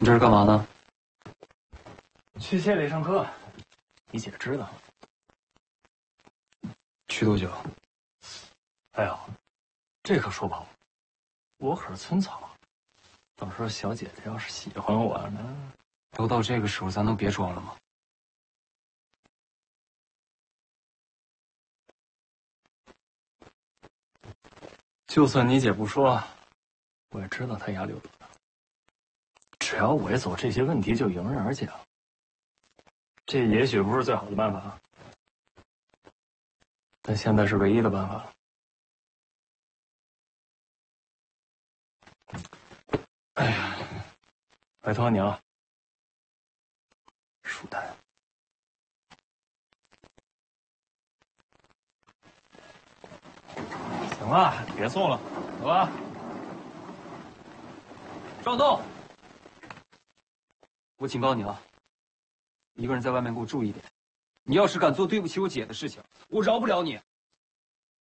你这是干嘛呢？ 去县里上课，你姐知道。 去多久？ 哎呦，这可说不好，我可是村草，到时候小姐姐要是喜欢我呢？ 都到这个时候，咱能别装了吗？ 就算你姐不说，我也知道她压力有多大。只要我一走，这些问题就迎刃而解了。这也许不是最好的办法，但现在是唯一的办法了。哎呀，拜托你了，舒坦。行了，别送了，走吧。 赵栋，我警告你啊，一个人在外面给我注意点。你要是敢做对不起我姐的事情，我饶不了你。